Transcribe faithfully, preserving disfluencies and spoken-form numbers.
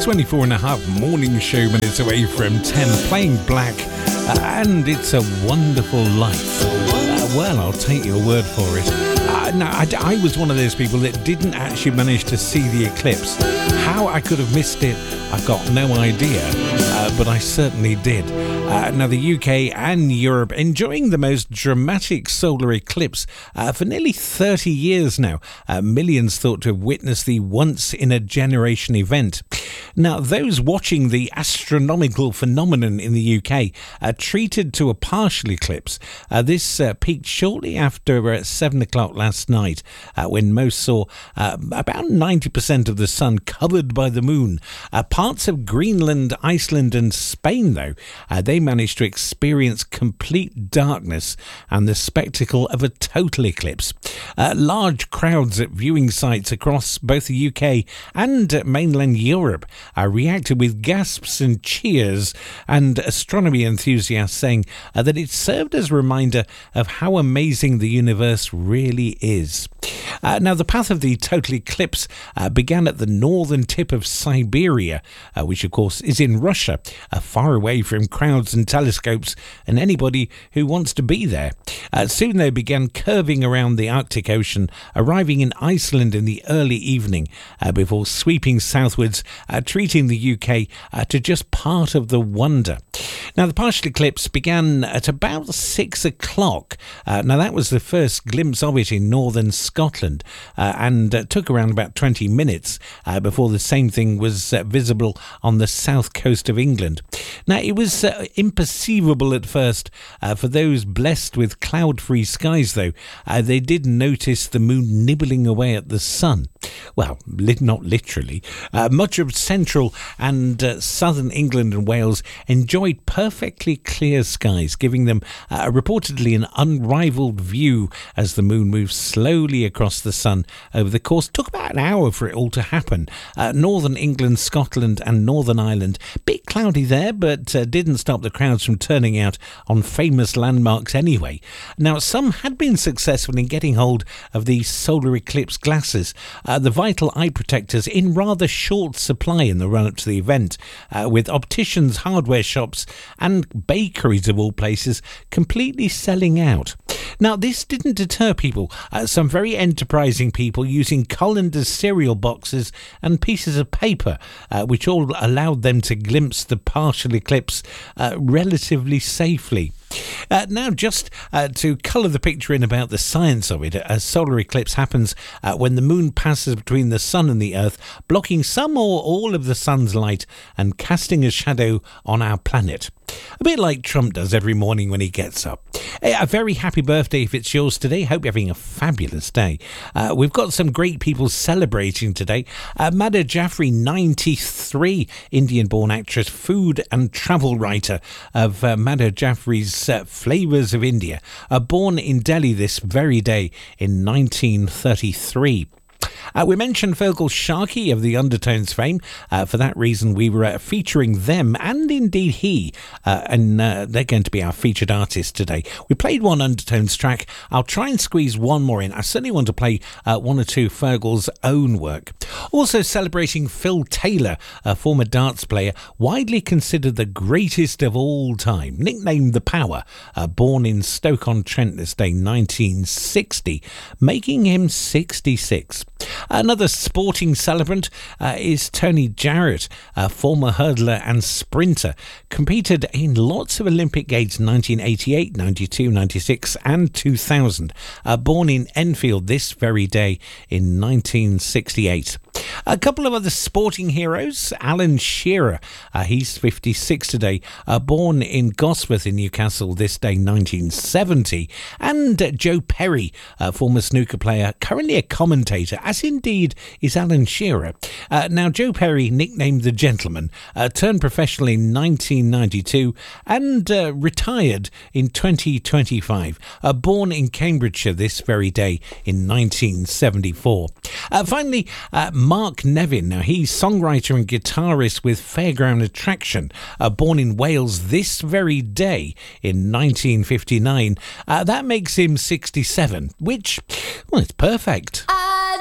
twenty-four and a half morning show minutes away from ten, playing Black, uh, and It's a Wonderful Life. Uh, well, I'll take your word for it. Uh, no, I, I was one of those people that didn't actually manage to see the eclipse. How I could have missed it, I've got no idea, uh, but I certainly did. Uh, now, the U K and Europe enjoying the most dramatic solar eclipse uh, for nearly thirty years now. Uh, millions thought to have witnessed the once-in-a-generation event. Now, those watching the astronomical phenomenon in the U K uh, treated to a partial eclipse. Uh, this uh, peaked shortly after uh, seven o'clock last night, uh, when most saw uh, about ninety percent of the sun covered by the moon. Uh, parts of Greenland, Iceland and Spain, though, uh, they managed to experience complete darkness and the spectacle of a total eclipse. Uh, large crowds at viewing sites across both the U K and uh, mainland Europe uh, reacted with gasps and cheers, and astronomy enthusiasts saying uh, that it served as a reminder of how amazing the universe really is. Uh, now, the path of the total eclipse uh, began at the northern tip of Siberia, uh, which of course is in Russia, uh, far away from crowds and telescopes and anybody who wants to be there. Uh, soon they began curving around the Arctic Ocean, arriving in Iceland in the early evening, uh, before sweeping southwards, uh, treating the U K uh, to just part of the wonder. Now, the partial eclipse began at about six o'clock. Uh, now, that was the first glimpse of it in northern Scotland, uh, and uh, took around about twenty minutes uh, before the same thing was uh, visible on the south coast of England. Now, it was uh, imperceivable at first uh, for those blessed with cloud-free skies, though. Uh, they did notice the moon nibbling away at the sun. Well, li- not literally. Uh, much of central and uh, southern England and Wales enjoyed perfectly clear skies, giving them uh, reportedly an unrivaled view as the moon moved slowly across the sun over the course. It took about an hour for it all to happen. Uh, northern England, Scotland and Northern Ireland, bit cloudy there, but uh, didn't stop the crowds from turning out on famous landmarks anyway. Now, some had been successful in getting hold of these solar eclipse glasses, uh, the vital eye protectors, in rather short supply in the run-up to the event, uh, with opticians, hardware shops and bakeries of all places completely selling out. Now, this didn't deter people. Uh, some very enterprising people using colanders, cereal boxes and pieces of paper, uh, which all allowed them to glimpse the partial eclipse uh, relatively safely. Uh, now, just uh, to colour the picture in about the science of it, a solar eclipse happens uh, when the moon passes between the sun and the earth, blocking some or all of the sun's light and casting a shadow on our planet. A bit like Trump does every morning when he gets up. A very happy birthday if it's yours today. Hope you're having a fabulous day. Uh, we've got some great people celebrating today. Uh, Madhur Jaffrey, ninety-three, Indian-born actress, food and travel writer of uh, Madhur Jaffrey's uh, Flavours of India, uh, born in Delhi this very day in nineteen thirty-three. Uh, we mentioned Fergal Sharkey of the Undertones fame. Uh, for that reason, we were uh, featuring them, and indeed he, uh, and uh, they're going to be our featured artist today. We played one Undertones track. I'll try and squeeze one more in. I certainly want to play uh, one or two Fergal's own work. Also celebrating Phil Taylor, a former darts player, widely considered the greatest of all time, nicknamed The Power, uh, born in Stoke-on-Trent this day, nineteen sixty, making him sixty-six. Another sporting celebrant uh, is Tony Jarrett, a former hurdler and sprinter. Competed in lots of Olympic Games, nineteen eighty-eight, ninety-two, ninety-six and two thousand. Uh, born in Enfield this very day in nineteen sixty-eight. A couple of other sporting heroes. Alan Shearer, uh, he's fifty-six today, uh, born in Gosforth in Newcastle this day, nineteen seventy. And uh, Joe Perry, uh, former snooker player, currently a commentator, as indeed is Alan Shearer. Uh, now, Joe Perry, nicknamed The Gentleman, uh, turned professional in nineteen ninety-two and uh, retired in twenty twenty-five. Uh, born in Cambridgeshire this very day in nineteen seventy-four. Uh, finally, uh, Mark Nevin. Now, he's songwriter and guitarist with Fairground Attraction, uh, born in Wales this very day in nineteen fifty-nine. Uh, that makes him sixty-seven, which, well, it's perfect. I